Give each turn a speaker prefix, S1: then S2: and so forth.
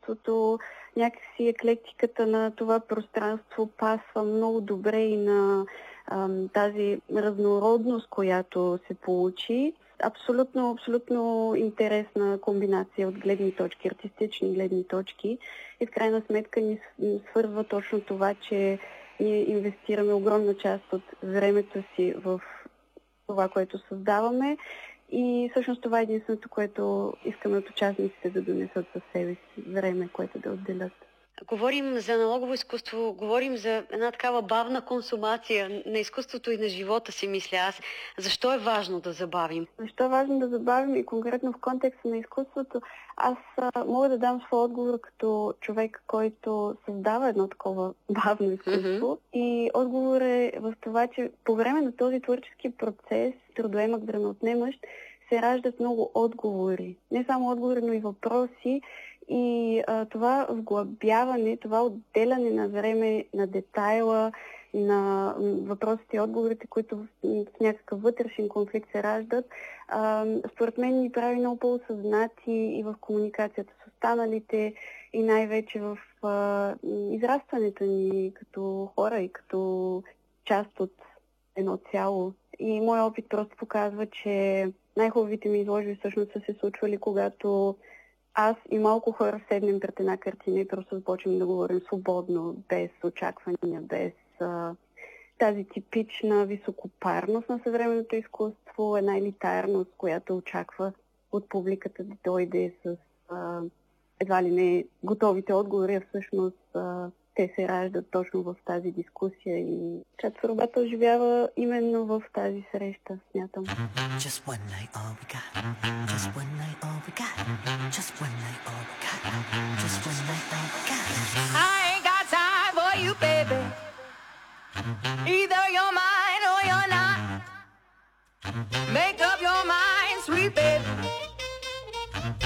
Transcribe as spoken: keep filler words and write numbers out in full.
S1: изкуството. Някакси еклектиката на това пространство пасва много добре и на ам, тази разнородност, която се получи. Абсолютно, абсолютно интересна комбинация от гледни точки, артистични гледни точки. И в крайна сметка ни свързва точно това, че ние инвестираме огромна част от времето си в това, което създаваме. И всъщност това е единственото, което искаме от участниците да донесат със себе си, време, което да отделят.
S2: Говорим за аналогово изкуство, говорим за една такава бавна консумация на изкуството и на живота си, мисля аз. Защо е важно да забавим?
S1: Защо е важно да забавим и конкретно в контекста на изкуството? Аз а, мога да дам своя отговор като човек, който създава едно такова бавно изкуство. Mm-hmm. И отговор е в това, че по време на този творчески процес, трудоемък, времеотнемащ, се раждат много отговори. Не само отговори, но и въпроси. И а, това вглъбяване, това отделяне на време, на детайла, на въпросите и отговорите, които в, в някакъв вътрешен конфликт се раждат, а, според мен ни прави много по-осъзнати и в комуникацията с останалите, и най-вече в а, израстването ни като хора и като част от едно цяло. И моят опит просто показва, че най-хубавите ми изложби всъщност са се случвали, когато аз и малко хора седнем пред една картина и просто започнем да говорим свободно, без очаквания, без а, тази типична високопарност на съвременното изкуство, една елитарност, която очаква от публиката да дойде с а, едва ли не готовите отговори, а всъщност а, те се раждат точно в тази дискусия и чат творбата оживява именно в тази среща, смятам. Just one night all we got. Just one night all we got. Just one night all we got. Just one night all we got. I ain't got time for you, baby. Either you're mine or you're not. Make up your mind, sweet baby.